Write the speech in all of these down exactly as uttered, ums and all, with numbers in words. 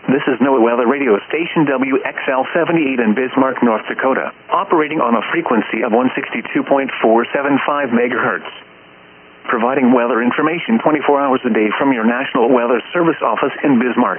This is NOAA Weather Radio Station W X L seventy-eight in Bismarck, North Dakota, operating on a frequency of one sixty-two point four seven five megahertz. Providing weather information twenty-four hours a day from your National Weather Service office in Bismarck.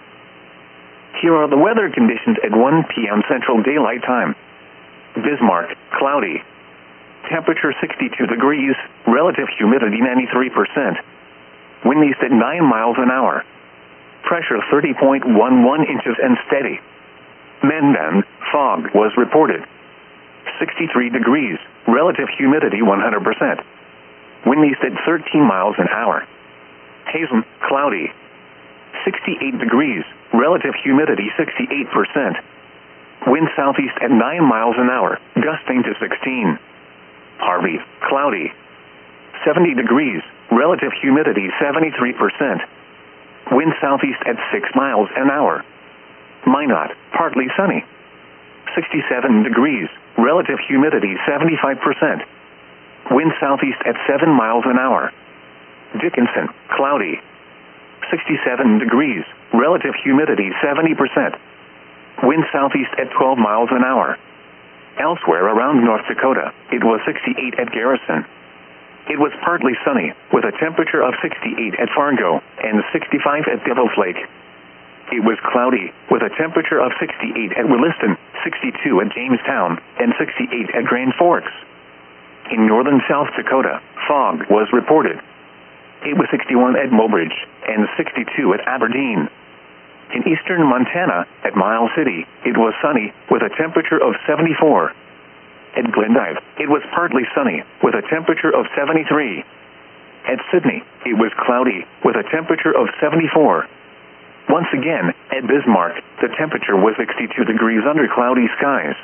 Here are the weather conditions at one p m Central Daylight Time. Bismarck, cloudy. Temperature sixty-two degrees, relative humidity ninety-three percent. Wind east at nine miles an hour. Pressure thirty point one one inches and steady. Mandan, fog was reported. sixty-three degrees, relative humidity one hundred percent. Wind east at thirteen miles an hour. Hazen, cloudy. sixty-eight degrees, relative humidity sixty-eight percent. Wind southeast at nine miles an hour, gusting to sixteen. Harvey, cloudy. seventy degrees, relative humidity seventy-three percent. Wind southeast at six miles an hour. Minot, partly sunny. sixty-seven degrees, relative humidity seventy-five percent. Wind southeast at seven miles an hour. Dickinson, cloudy. sixty-seven degrees, relative humidity seventy percent. Wind southeast at twelve miles an hour. Elsewhere around North Dakota, it was sixty-eight at Garrison. It was partly sunny, with a temperature of sixty-eight at Fargo and sixty-five at Devil's Lake. It was cloudy, with a temperature of sixty-eight at Williston, sixty-two at Jamestown, and sixty-eight at Grand Forks. In northern South Dakota, fog was reported. It was sixty-one at Mobridge and sixty-two at Aberdeen. In eastern Montana, at Miles City, it was sunny, with a temperature of seventy-four. At Glendive, it was partly sunny, with a temperature of seventy-three. At Sydney, it was cloudy, with a temperature of seventy-four. Once again, at Bismarck, the temperature was sixty-two degrees under cloudy skies.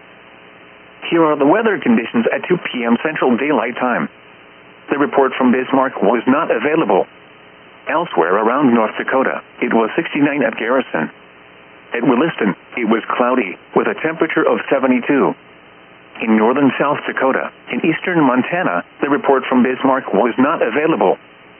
Here are the weather conditions at two p m Central Daylight Time. The report from Bismarck was not available. Elsewhere around North Dakota, it was sixty-nine at Garrison. At Williston, it was cloudy, with a temperature of seventy-two. In northern South Dakota, in eastern Montana, the report from Bismarck was not available.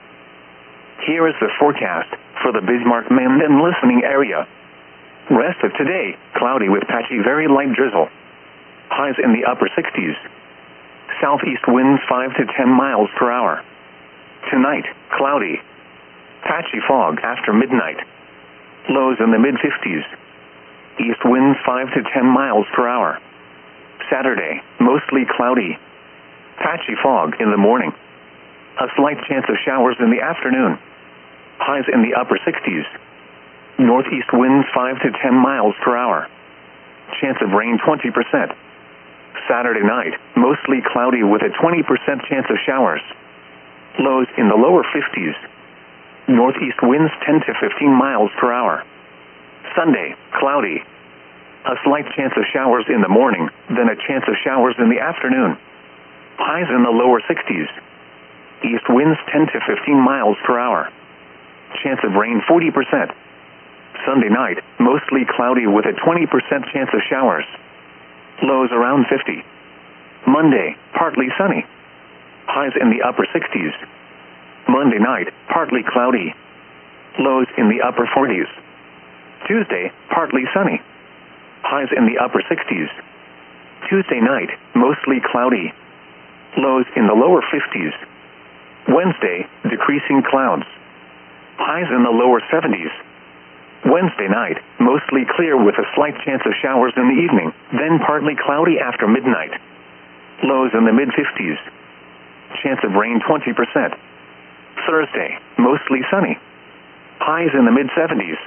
Here is the forecast for the Bismarck-Mandan listening area. Rest of today, cloudy with patchy very light drizzle. Highs in the upper sixties. Southeast winds five to ten miles per hour. Tonight, cloudy. Patchy fog after midnight. Lows in the mid-fifties. East winds five to ten miles per hour. Saturday, mostly cloudy. Patchy fog in the morning. A slight chance of showers in the afternoon. Highs in the upper sixties. Northeast winds five to ten miles per hour. Chance of rain twenty percent. Saturday night, mostly cloudy with a twenty percent chance of showers. Lows in the lower fifties. Northeast winds ten to fifteen miles per hour. Sunday, cloudy. A slight chance of showers in the morning, then a chance of showers in the afternoon. Highs in the lower sixties. East winds ten to fifteen miles per hour. Chance of rain forty percent. Sunday night, mostly cloudy with a twenty percent chance of showers. Lows around fifty. Monday, partly sunny. Highs in the upper sixties. Monday night, partly cloudy. Lows in the upper forties. Tuesday, partly sunny. Highs in the upper sixties. Tuesday night, mostly cloudy. Lows in the lower fifties. Wednesday, decreasing clouds. Highs in the lower seventies. Wednesday night, mostly clear with a slight chance of showers in the evening, then partly cloudy after midnight. Lows in the mid-fifties. Chance of rain twenty percent. Thursday, mostly sunny. Highs in the mid-seventies.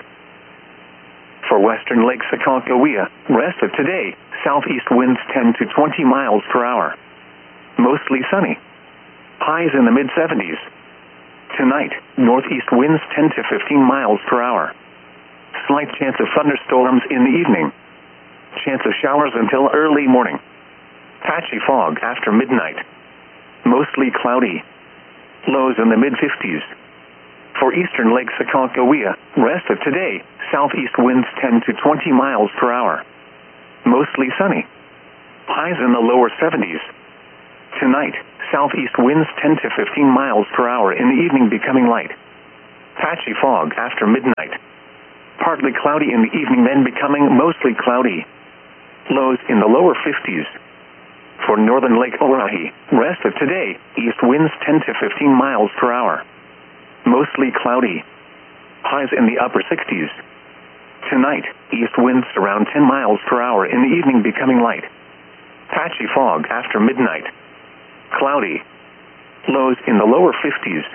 For western Lake Aconcagua, rest of today, southeast winds ten to twenty miles per hour. Mostly sunny. Highs in the mid-seventies. Tonight, northeast winds ten to fifteen miles per hour. Slight chance of thunderstorms in the evening. Chance of showers until early morning. Patchy fog after midnight. Mostly cloudy. Lows in the mid-fifties. For eastern Lake Aconcagua, rest of today, southeast winds ten to twenty miles per hour. Mostly sunny. Highs in the lower seventies. Tonight, southeast winds ten to fifteen miles per hour in the evening becoming light. Patchy fog after midnight. partly cloudy in the evening, then becoming mostly cloudy. Lows in the lower fifties. For northern Lake Oahe, rest of today, east winds ten to fifteen miles per hour. Mostly cloudy. Highs in the upper sixties. Tonight, east winds around ten miles per hour, in the evening becoming light. Patchy fog after midnight. Cloudy. Lows in the lower fifties.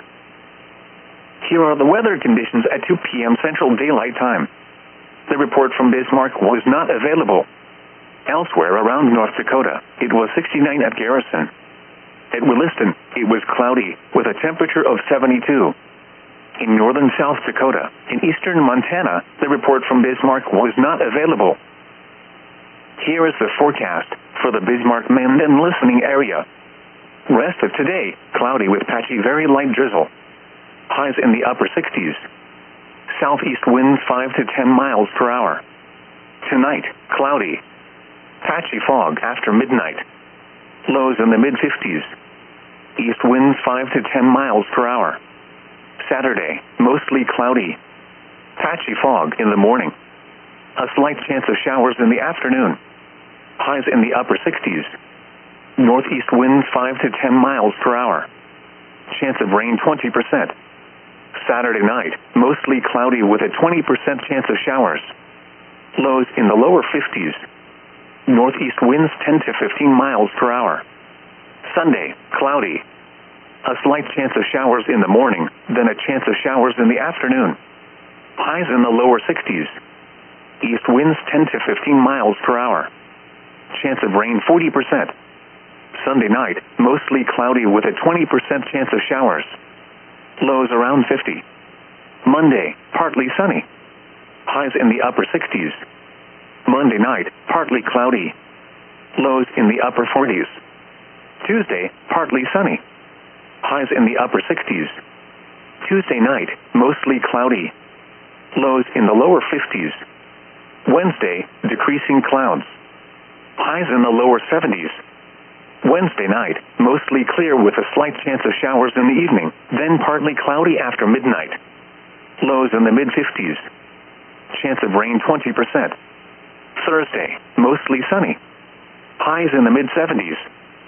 Here are the weather conditions at two p m Central Daylight Time. The report from Bismarck was not available. Elsewhere around North Dakota, it was sixty-nine at Garrison. At Williston, it was cloudy, with a temperature of seventy-two. In northern South Dakota, in eastern Montana, the report from Bismarck was not available. Here is the forecast for the Bismarck-Mandan listening area. Rest of today, cloudy with patchy very light drizzle. Highs in the upper sixties. Southeast winds five to ten miles per hour. Tonight, cloudy. Patchy fog after midnight. Lows in the mid-fifties. East winds five to ten miles per hour. Saturday, mostly cloudy. Patchy fog in the morning. A slight chance of showers in the afternoon. Highs in the upper sixties. Northeast winds five to ten miles per hour. Chance of rain twenty percent. Saturday night, mostly cloudy with a twenty percent chance of showers. Lows in the lower fifties. Northeast winds ten to fifteen miles per hour. Sunday, cloudy. A slight chance of showers in the morning, then a chance of showers in the afternoon. Highs in the lower sixties. East winds ten to fifteen miles per hour. Chance of rain forty percent. Sunday night, mostly cloudy with a twenty percent chance of showers. Lows around fifty. Monday, partly sunny. Highs in the upper sixties. Monday night, partly cloudy. Lows in the upper forties. Tuesday, partly sunny. Highs in the upper sixties. Tuesday night, mostly cloudy. Lows in the lower fifties. Wednesday, decreasing clouds. Highs in the lower seventies. Wednesday night, mostly clear with a slight chance of showers in the evening, then partly cloudy after midnight. Lows in the mid-fifties. Chance of rain twenty percent. Thursday, mostly sunny. Highs in the mid-seventies.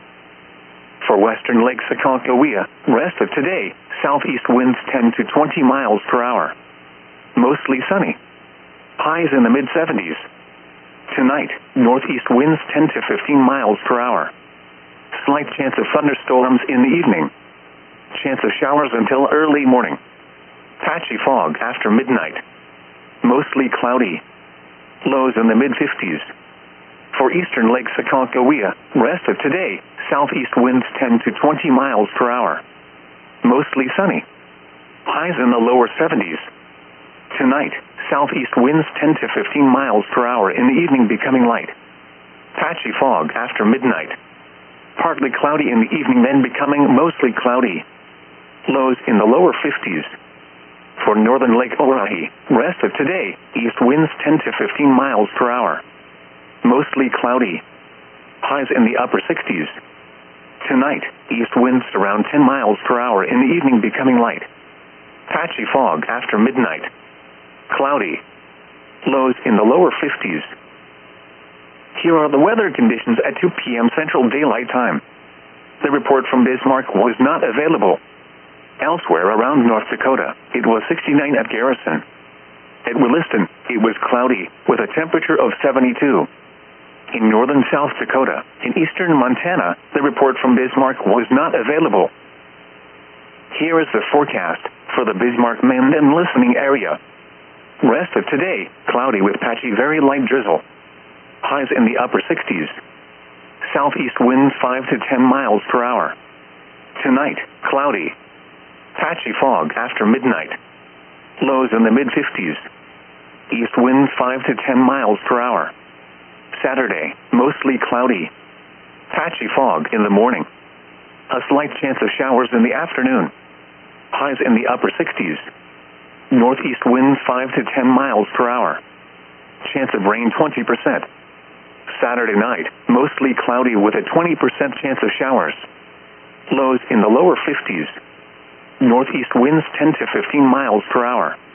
For western Lake Sakakawea, rest of today, southeast winds ten to twenty miles per hour. Mostly sunny. Highs in the mid-seventies. Tonight, northeast winds ten to fifteen miles per hour. Slight chance of thunderstorms in the evening. Chance of showers until early morning. Patchy fog after midnight. Mostly cloudy. Lows in the mid-fifties. For eastern Lake Sakakawea, rest of today, southeast winds ten to twenty miles per hour. Mostly sunny. Highs in the lower seventies. Tonight, southeast winds ten to fifteen miles per hour, in the evening becoming light. Patchy fog after midnight. Partly cloudy in the evening, then becoming mostly cloudy. Lows in the lower fifties. For northern Lake Oahe, rest of today, east winds ten to fifteen miles per hour. Mostly cloudy. Highs in the upper sixties. Tonight, east winds around ten miles per hour, in the evening becoming light. Patchy fog after midnight. Cloudy. Lows in the lower fifties. Here are the weather conditions at two p m Central Daylight Time. The report from Bismarck was not available. Elsewhere around North Dakota, it was sixty-nine at Garrison. At Williston, it was cloudy, with a temperature of seventy-two. In northern South Dakota, in eastern Montana, the report from Bismarck was not available. Here is the forecast for the Bismarck-Mandan listening area. Rest of today, cloudy with patchy very light drizzle. Highs in the upper sixties. Southeast winds five to ten miles per hour. Tonight, cloudy. Patchy fog after midnight. Lows in the mid-fifties. East winds five to ten miles per hour. Saturday, mostly cloudy. Patchy fog in the morning. A slight chance of showers in the afternoon. Highs in the upper sixties. Northeast winds five to ten miles per hour. Chance of rain twenty percent. Saturday night, mostly cloudy with a twenty percent chance of showers. Lows in the lower fifties. Northeast winds ten to fifteen miles per hour.